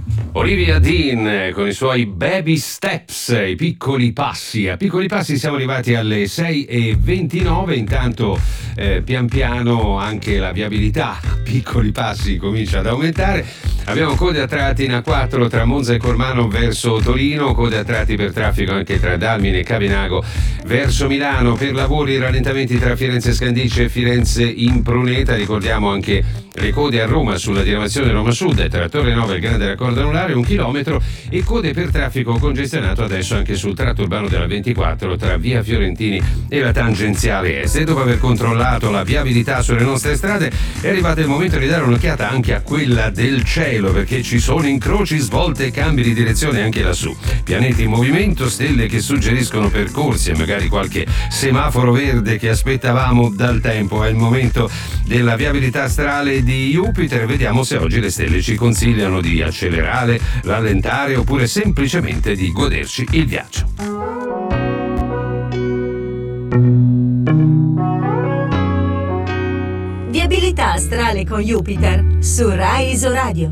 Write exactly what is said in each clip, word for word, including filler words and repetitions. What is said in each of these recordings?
Olivia Dean con i suoi Baby Steps, i piccoli passi. A piccoli passi siamo arrivati alle sei e ventinove. Intanto eh, pian piano anche la viabilità a piccoli passi comincia ad aumentare. Abbiamo code a tratti in A quattro tra Monza e Cormano verso Torino, code a tratti per traffico anche tra Dalmine e Cavinago verso Milano. Per lavori rallentamenti tra Firenze Scandicci e Firenze Impruneta. Ricordiamo anche le code a Roma sulla diramazione Roma Sud tra Torre Nova e il Grande Raccordo Anulare, un chilometro, e code per traffico congestionato adesso anche sul tratto urbano della ventiquattro tra via Fiorentini e la tangenziale est. E dopo aver controllato la viabilità sulle nostre strade è arrivato il momento di dare un'occhiata anche a quella del cielo, perché ci sono incroci, svolte e cambi di direzione anche lassù, pianeti in movimento, stelle che suggeriscono percorsi e magari qualche semaforo verde che aspettavamo dal tempo. È il momento della viabilità astrale di Jupiter. Vediamo se oggi le stelle ci consigliano di accelerare, rallentare oppure semplicemente di goderci il viaggio. Viabilità astrale con Jupiter su Rai Isoradio.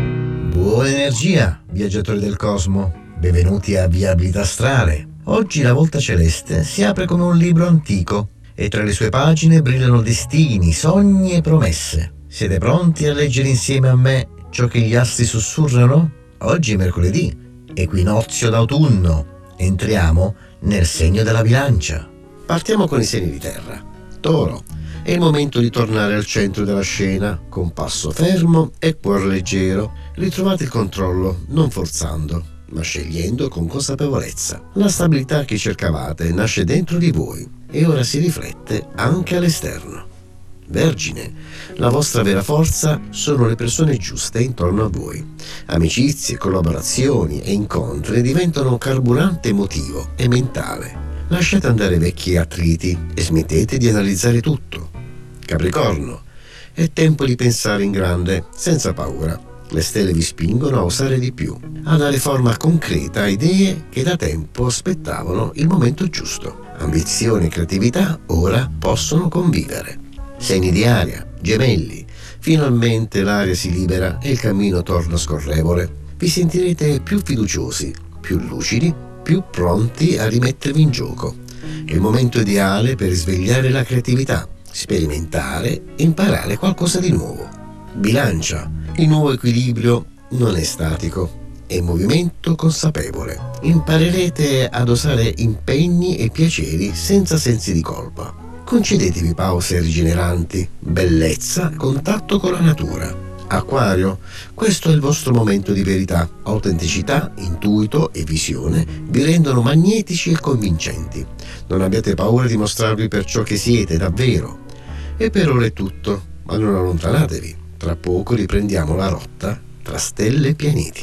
Buona energia, viaggiatori del cosmo. Benvenuti a Viabilità astrale. Oggi la volta celeste si apre come un libro antico e tra le sue pagine brillano destini, sogni e promesse. Siete pronti a leggere insieme a me ciò che gli astri sussurrano? Oggi è mercoledì, equinozio d'autunno. Entriamo nel segno della bilancia. Partiamo con i segni di terra. Toro. È il momento di tornare al centro della scena, con passo fermo e cuore leggero. Ritrovate il controllo, non forzando, ma scegliendo con consapevolezza. La stabilità che cercavate nasce dentro di voi e ora si riflette anche all'esterno. Vergine, la vostra vera forza sono le persone giuste intorno a voi. Amicizie, collaborazioni e incontri diventano carburante emotivo e mentale. Lasciate andare vecchi attriti e smettete di analizzare tutto. Capricorno, è tempo di pensare in grande, senza paura. Le stelle vi spingono a osare di più, a dare forma concreta a idee che da tempo aspettavano il momento giusto. Ambizione e creatività ora possono convivere. Segni di aria, gemelli, finalmente l'aria si libera e il cammino torna scorrevole. Vi sentirete più fiduciosi, più lucidi, più pronti a rimettervi in gioco. È il momento ideale per risvegliare la creatività, sperimentare e imparare qualcosa di nuovo. Bilancia, il nuovo equilibrio non è statico, è movimento consapevole. Imparerete ad osare impegni e piaceri senza sensi di colpa. Concedetevi pause rigeneranti, bellezza, contatto con la natura. Acquario, questo è il vostro momento di verità. Autenticità, intuito e visione vi rendono magnetici e convincenti. Non abbiate paura di mostrarvi per ciò che siete davvero. E per ora è tutto, ma non allontanatevi. Tra poco riprendiamo la rotta tra stelle e pianeti.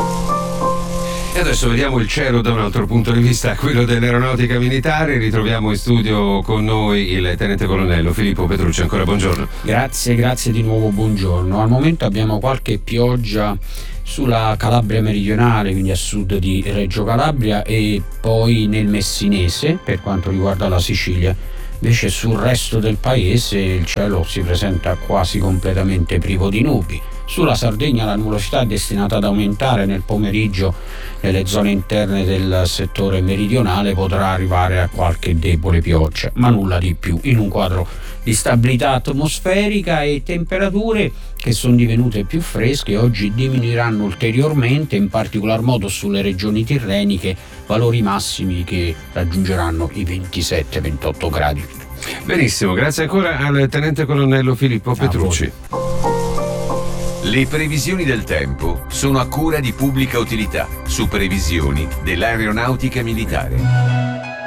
E adesso vediamo il cielo da un altro punto di vista, quello dell'aeronautica militare. Ritroviamo in studio con noi il tenente colonnello Filippo Petrucci. Ancora buongiorno. Grazie, grazie di nuovo, buongiorno. Al momento abbiamo qualche pioggia sulla Calabria meridionale, quindi a sud di Reggio Calabria, e poi nel Messinese per quanto riguarda la Sicilia. Invece sul resto del paese il cielo si presenta quasi completamente privo di nubi. Sulla Sardegna la nuvolosità è destinata ad aumentare nel pomeriggio. Nelle zone interne del settore meridionale potrà arrivare a qualche debole pioggia, ma nulla di più, in un quadro di stabilità atmosferica e temperature che sono divenute più fresche. Oggi diminuiranno ulteriormente, in particolar modo sulle regioni tirreniche, valori massimi che raggiungeranno i ventisette ventotto gradi. Benissimo, grazie ancora al tenente colonnello Filippo Petrucci. Le previsioni del tempo sono a cura di Pubblica Utilità su previsioni dell'aeronautica militare.